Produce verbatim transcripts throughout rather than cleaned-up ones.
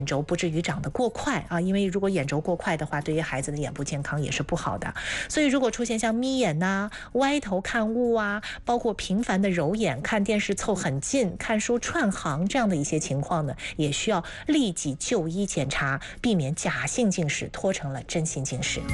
轴不至于长得过快啊，因为如果眼轴过快的话，对于孩子的眼部健康也是不好的。所以如果出现像眯眼呐、啊、歪头看物啊，包括频繁的揉眼、看电视凑很近、看书串行这样的一些情况呢，也需要立即就医检查，避免假性近视拖成了真性近视。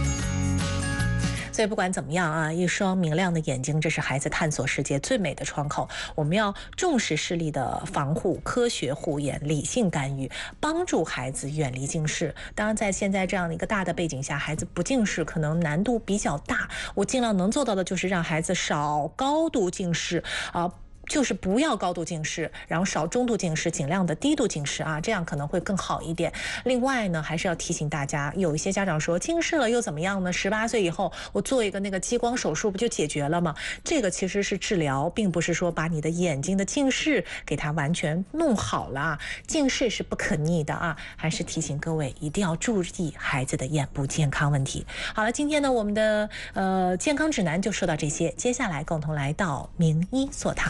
所以不管怎么样啊，一双明亮的眼睛，这是孩子探索世界最美的窗口。我们要重视视力的防护，科学护眼，理性干预，帮助孩子远离近视。当然，在现在这样的一个大的背景下，孩子不近视可能难度比较大。我尽量能做到的就是让孩子少高度近视啊。就是不要高度近视，然后少中度近视，尽量的低度近视啊，这样可能会更好一点。另外呢，还是要提醒大家，有一些家长说近视了又怎么样呢？十八岁以后我做一个那个激光手术不就解决了吗？这个其实是治疗，并不是说把你的眼睛的近视给它完全弄好了。近视是不可逆的啊，还是提醒各位一定要注意孩子的眼部健康问题。好了，今天呢我们的呃健康指南就说到这些，接下来共同来到名医座堂。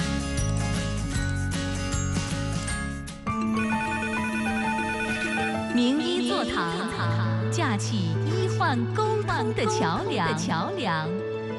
名医座堂，架起医患沟通的桥梁。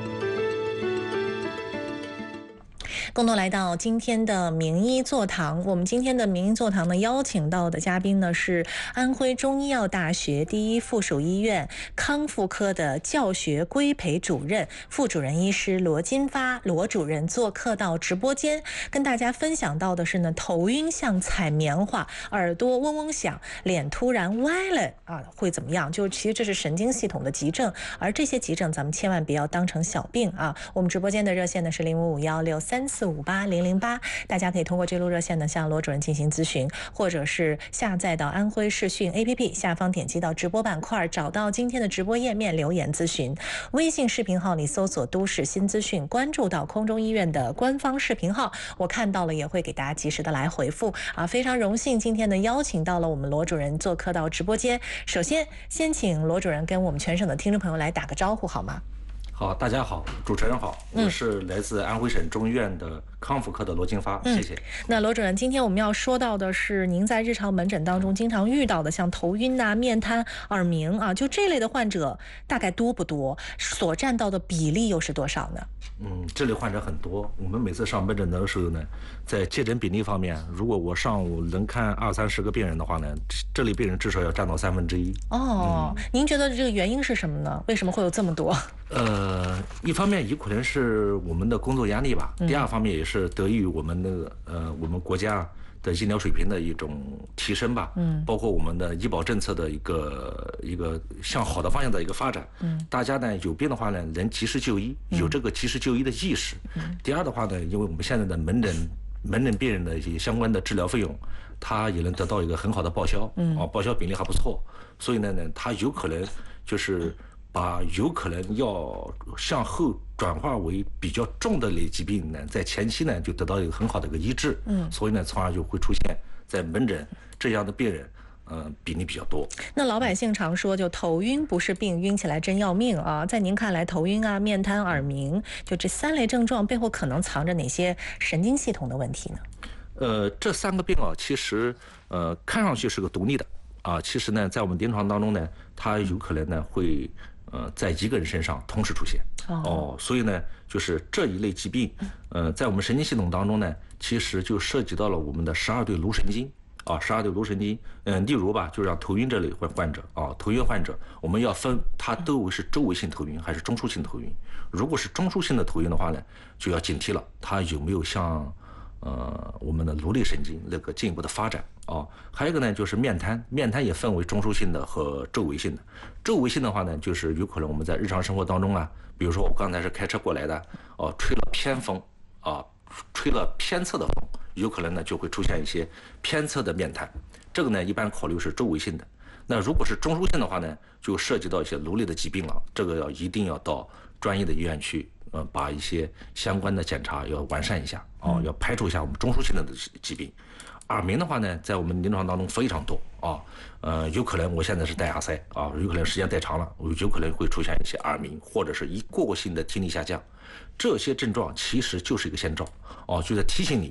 共同来到今天的名医座堂。我们今天的名医座堂呢，邀请到的嘉宾呢是安徽中医药大学第一附属医院康复科的教学规培主任、副主任医师罗金发罗主任做客到直播间，跟大家分享到的是呢，头晕像踩棉花，耳朵嗡嗡响，脸突然歪了啊，会怎么样？就其实这是神经系统的急症，而这些急症咱们千万不要当成小病啊。我们直播间的热线呢是零五五幺六三四五八零零八，大家可以通过这路热线呢向罗主任进行咨询，或者是下载到安徽视讯 A P P， 下方点击到直播板块，找到今天的直播页面留言咨询。微信视频号里搜索都市新资讯，关注到空中医院的官方视频号，我看到了也会给大家及时的来回复啊。非常荣幸今天呢邀请到了我们罗主任做客到直播间。首先先请罗主任跟我们全省的听众朋友来打个招呼好吗？ 好，大家好，主持人好，我是来自安徽省中医院的康复科的罗金发， 嗯、 谢谢。 那罗主任，今天我们要说到的是您在日常门诊当中经常遇到的，像头晕啊、面瘫、耳鸣啊，就这类的患者大概多不多？所占到的比例又是多少呢？ 嗯，这类患者很多。我们每次上门诊的时候呢，在接诊比例方面，如果我上午能看二三十个病人的话呢，这类病人至少要占到三分之一。 哦、嗯，您觉得这个原因是什么呢？为什么会有这么多？ 呃，一方面也可能是我们的工作压力吧，第二方面也是得益于我们的呃我们国家的医疗水平的一种提升吧，嗯，包括我们的医保政策的一个一个向好的方向的一个发展，嗯，大家呢有病的话呢能及时就医，有这个及时就医的意识，嗯，第二的话呢，因为我们现在的门诊门诊病人的一些相关的治疗费用，它也能得到一个很好的报销，嗯，啊，报销比例还不错，所以呢呢，它有可能就是把有可能要向后转化为比较重的类疾病呢，在前期呢就得到一个很好的一个医治，嗯，所以呢，从而就会出现在门诊这样的病人，呃，比例比较多。 那老百姓常说，就头晕不是病，晕起来真要命啊！在您看来，头晕啊、面瘫、耳鸣，就这三类症状背后可能藏着哪些神经系统的问题呢？ 呃，这三个病啊，其实呃看上去是个独立的啊，其实呢，在我们临床当中呢，它有可能呢会。呃，在一个人身上同时出现 哦, 哦，所以呢，就是这一类疾病，呃，在我们神经系统当中呢，其实就涉及到了我们的十二对颅神经啊，十二对颅神经，嗯、呃，例如吧，就让头晕这类患患者啊，头晕患者，我们要分它都为是周围性头晕还是中枢性头晕。如果是中枢性的头晕的话呢，就要警惕了，它有没有像呃我们的颅内神经那个进一步的发展。哦，还有一个呢，就是面瘫，面瘫也分为中枢性的和周围性的。周围性的话呢，就是有可能我们在日常生活当中啊，比如说我刚才是开车过来的，哦，吹了偏风，啊，吹了偏侧的风，有可能呢就会出现一些偏侧的面瘫。这个呢，一般考虑是周围性的。那如果是中枢性的话呢，就涉及到一些颅内的疾病了，这个要一定要到专业的医院去。呃，把一些相关的检查要完善一下哦，要排除一下我们中枢性的疾病。耳鸣的话呢，在我们临床当中非常多啊，呃，有可能我现在是戴耳塞啊，有可能时间戴长了，有可能会出现一些耳鸣，或者是一过过性的听力下降，这些症状其实就是一个先兆哦，就在提醒你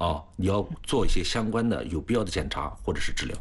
啊，你要做一些相关的有必要的检查或者是治疗。